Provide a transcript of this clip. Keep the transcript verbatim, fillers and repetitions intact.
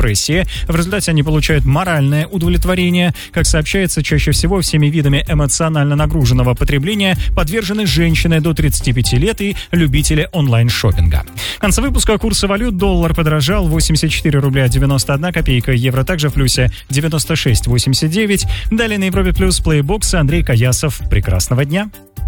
депрессии. В результате они получают моральное удовлетворение. Как сообщается, чаще всего всеми видами эмоционально нагруженного потребления подвержены женщины до тридцати пяти лет и любители онлайн-шоппинга. В конце выпуска курсы валют: доллар подорожал, восемьдесят четыре рубля девяносто одна копейка, евро также в плюсе девяносто шесть восемьдесят девять. Далее на Европе плюс Плейбокс, Андрей Каясов. Прекрасного дня!